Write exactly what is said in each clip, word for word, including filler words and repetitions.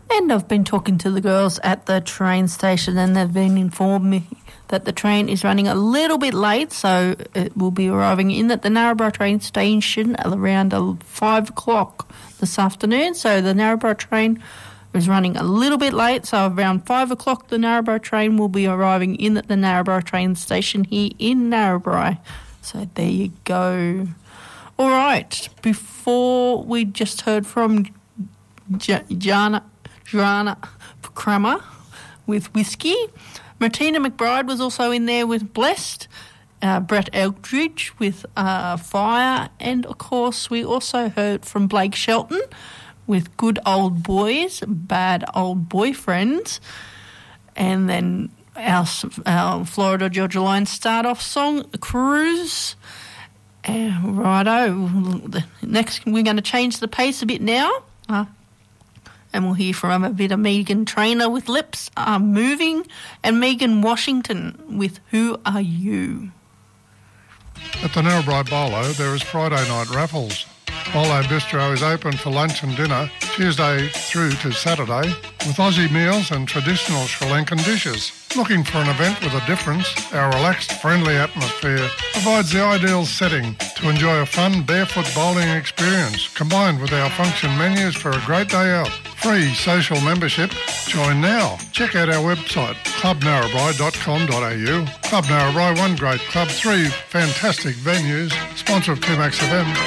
And I've been talking to the girls at the train station and they've been informed me that the train is running a little bit late, so it will be arriving in at the Narrabri train station around five o'clock this afternoon. So the Narrabri train is running a little bit late, so around five o'clock the Narrabri train will be arriving in at the Narrabri train station here in Narrabri. So there you go. All right, before we just heard from J- Jana, Jana Kramer with Whiskey, Martina McBride was also in there with Blessed, uh, Brett Eldridge with uh, Fire, and of course we also heard from Blake Shelton with Good Old Boys, Bad Old Boyfriends, and then our, our Florida Georgia Line start-off song, Cruise. Uh, righto, next we're going to change the pace a bit now. Uh, And we'll hear from a bit of Megan Trainor with Lips Are Moving and Megan Washington with Who Are You? At the Narrabri Bolo, there is Friday night raffles. Bolo Bistro is open for lunch and dinner Tuesday through to Saturday with Aussie meals and traditional Sri Lankan dishes. Looking for an event with a difference, our relaxed, friendly atmosphere provides the ideal setting to enjoy a fun barefoot bowling experience combined with our function menus for a great day out. Free social membership. Join now. Check out our website, club narrabri dot com dot a u. Club Narrabri, one great club, three fantastic venues. Sponsor of two Max F M.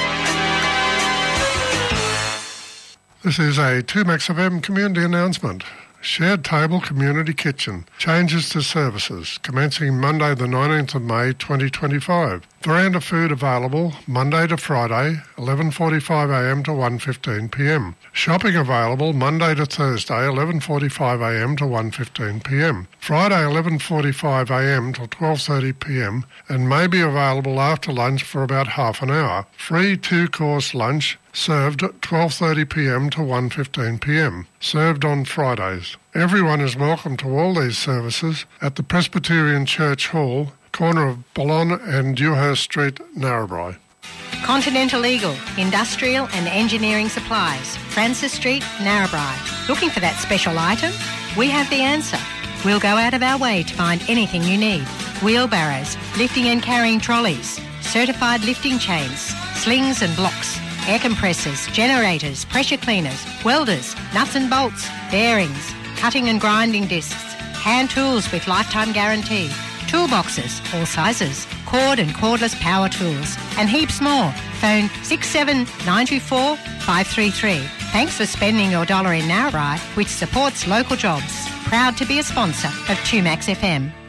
This is a two Max F M community announcement. Shared Table Community Kitchen. Changes to services commencing Monday the nineteenth of May twenty twenty-five. Veranda food available Monday to Friday, eleven forty-five a m to one fifteen p m. Shopping available Monday to Thursday, eleven forty-five a m to one fifteen p m. Friday, eleven forty-five a m till twelve thirty p m and may be available after lunch for about half an hour. Free two-course lunch served at twelve thirty p m to one fifteen p m. Served on Fridays. Everyone is welcome to all these services at the Presbyterian Church Hall, corner of Boulogne and Dewhurst Street, Narrabri. Continental Eagle, Industrial and Engineering Supplies, Francis Street, Narrabri. Looking for that special item? We have the answer. We'll go out of our way to find anything you need. Wheelbarrows, lifting and carrying trolleys, certified lifting chains, slings and blocks, air compressors, generators, pressure cleaners, welders, nuts and bolts, bearings, cutting and grinding discs, hand tools with lifetime guarantee, toolboxes, all sizes, cord and cordless power tools, and heaps more. Phone six seven nine two four five three three. Thanks for spending your dollar in Narrabri, which supports local jobs. Proud to be a sponsor of two Max F M.